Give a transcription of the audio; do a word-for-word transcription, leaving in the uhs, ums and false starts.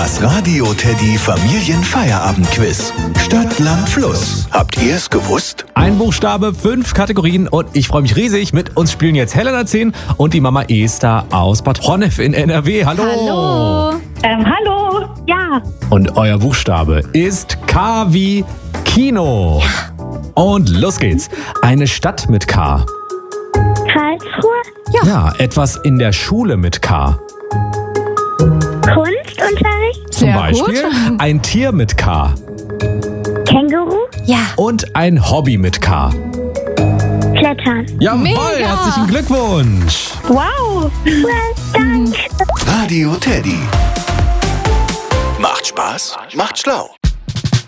Das Radio Teddy Familienfeierabendquiz. Stadt, Land, Fluss. Habt ihr es gewusst? Ein Buchstabe, fünf Kategorien und ich freue mich riesig. Mit uns spielen jetzt Helena zehn und die Mama Esther aus Bad Honnef in N R W. Hallo. Hallo. Ähm, hallo. Ja. Und euer Buchstabe ist K wie Kino. Ja. Und los geht's. Eine Stadt mit K. Karlsruhe. Ja, etwas in der Schule mit K. Kunstunterricht. Zum Sehr Beispiel gut. ein Tier mit K. Känguru. Ja. Und ein Hobby mit K. Klettern. Jawohl, Mega. herzlichen Glückwunsch. Wow. Well, danke. Radio Teddy. Macht Spaß, macht schlau.